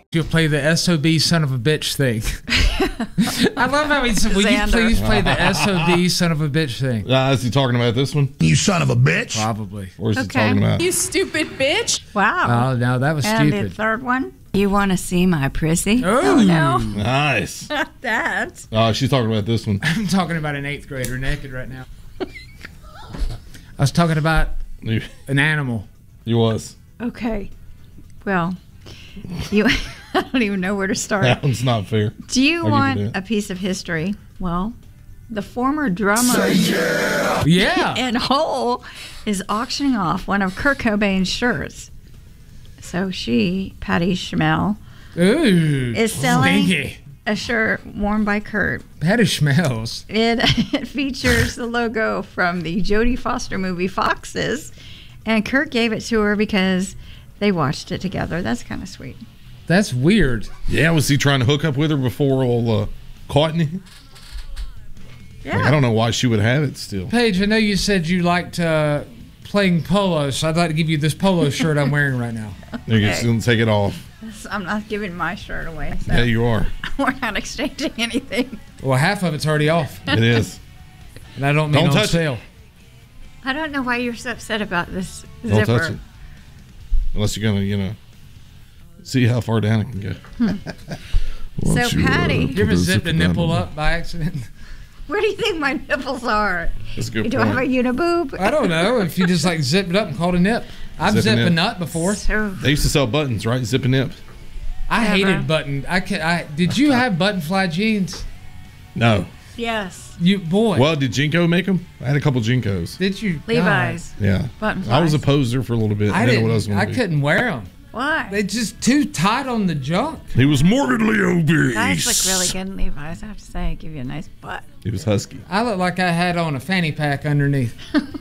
You'll play the SOB son of a bitch thing. I love how he said, will you please play the SOB son of a bitch thing? Is he talking about this one? You son of a bitch. Probably. Or is he talking about? You stupid bitch. Wow. Oh, no, that was And stupid. the third one? You want to see my prissy? Oh, no. Nice. That. She's talking about this one. I'm talking about an 8th grader naked right now. I was talking about an animal. He was. Okay. Well, I don't even know where to start. That one's not fair. Do you want a piece of history? Well, the former drummer in Hole is auctioning off one of Kurt Cobain's shirts. So she, Patty Schmel, is selling a shirt worn by Kurt. Patty Schmel's. It features the logo from the Jodie Foster movie Foxes, and Kurt gave it to her because they watched it together. That's kind of sweet. That's weird. Yeah, was he trying to hook up with her before all Courtney? Yeah. Like, I don't know why she would have it still. Paige, I know you said you liked playing polo, so I'd like to give you this polo shirt I'm wearing right now. You can take it off. I'm not giving my shirt away. So Yeah, you are. we're not exchanging anything. Well, half of it's already off. It is. And I don't mean on sale. I don't know why you're so upset about this Don't zipper. touch it. Unless you're going to, see how far down it can go. So, Patty. You ever zipped a nipple up by accident? Where do you think my nipples are? That's a good Do I have a uniboob? I don't know. If you just zipped it up and called a nip. I've Zip a zipped a nip. nut before. They used to sell buttons, right? Zip and nip. I hated button. Did you have button fly jeans? No. Yes. Well, did Jinko make them? I had a couple Jinkos. Did you? Levi's. Yeah. Button I was a flies. poser for a little bit. I didn't know what I was didn't. gonna I be. couldn't wear them. Why? They just too tight on the junk. He was morbidly obese. Guys look really good in Levi's. I have to say, give you a nice butt. He was husky. I look like I had on a fanny pack underneath.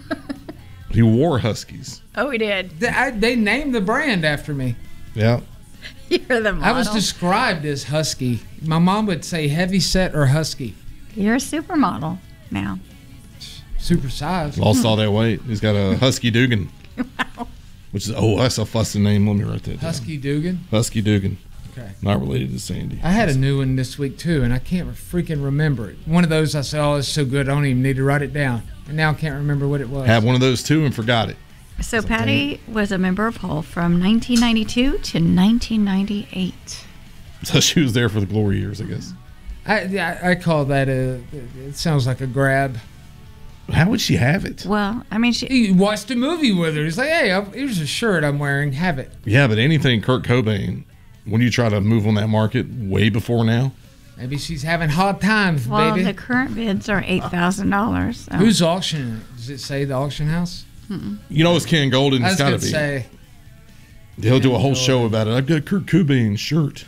He wore huskies. Oh, we did. They named the brand after me. Yeah. You're the model. I was described as husky. My mom would say heavy set or husky. You're a supermodel now. Super size. Lost all that weight. He's got a Husky Dugan. Wow. Which is, that's a fussy name. Let me write that down. Husky Dugan? Husky Dugan. Okay. Not related to Sandy. I had a new one this week too, and I can't freaking remember it. One of those I said, oh, it's so good, I don't even need to write it down. And now I can't remember what it was. Had one of those too and forgot it. So Patty was a member of Hole from 1992 to 1998. So she was there for the glory years, I guess. I call that it sounds like a grab. How would she have it? Well, I mean, He watched a movie with her. He's like, hey, here's a shirt I'm wearing. Have it. Yeah, but anything Kurt Cobain, when you try to move on that market way before now. Maybe she's having hard times, well, baby. the current bids are $8,000. So. Who's auctioning it? Does it say the auction house? You know it's Ken Golden. I It's was got to going to be. say. He'll do a whole show about it. I've got Kurt Cobain's shirt.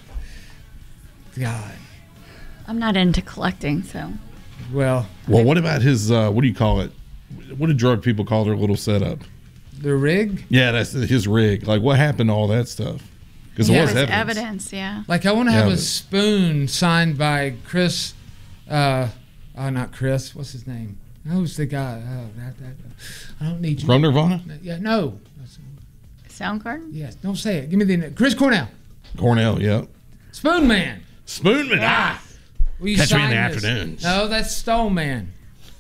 God. I'm not into collecting, so. Well, what about his, what do you call it? What do drug people call their little setup? the rig? Yeah, that's his rig. Like, what happened to all that stuff? Because there was evidence, yeah. Like, I want to have a spoon signed by Chris, not Chris, what's his name? Who's the guy? I don't need you. From Nirvana? Yeah, no. Soundgarden? Yes, don't say it. Give me the Chris Cornell. Cornell, yeah. Spoon Man. Spoonman, Will you catch me in sign the this? afternoons. No, that's Stone Man.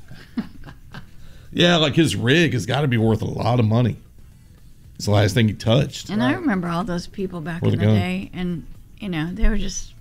Yeah, like his rig has got to be worth a lot of money. It's the last thing he touched. And I remember all those people back Where's in the the gun? day, and, you know, they were just...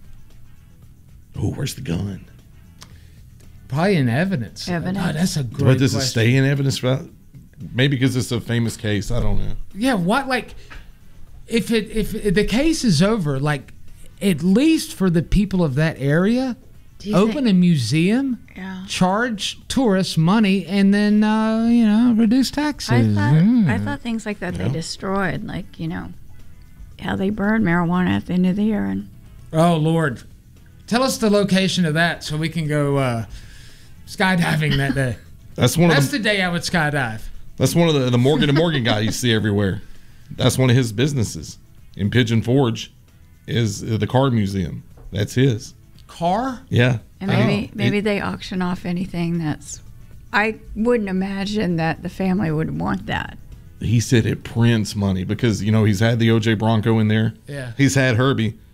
Oh, where's the gun? Probably in evidence. Evidence. Oh, that's a great What does question. it stay in evidence about? Maybe because it's a famous case. I don't know. Yeah, what, like, if the case is over, like, at least for the people of that area, open a museum, charge tourists money, and then, reduce taxes. I thought things like that they destroyed, like, you know, how they burned marijuana at the end of the year. And Oh, Lord. Tell us the location of that so we can go skydiving that day. That's the day I would skydive. That's one of the Morgan & Morgan guy you see everywhere. That's one of his businesses in Pigeon Forge is the car museum. That's his. Car? Yeah. And maybe they auction off anything that's... I wouldn't imagine that the family would want that. He said it prints money because, he's had the OJ Bronco in there. Yeah. He's had Herbie.